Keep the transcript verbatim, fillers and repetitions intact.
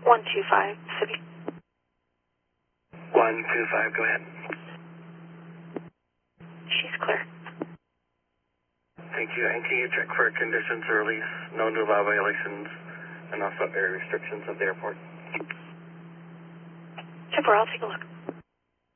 one two five, City. one two five, go ahead. She's clear. Thank you. And can you check for conditions or release, no new law violations, and also area restrictions of the airport? Super, I'll take a look.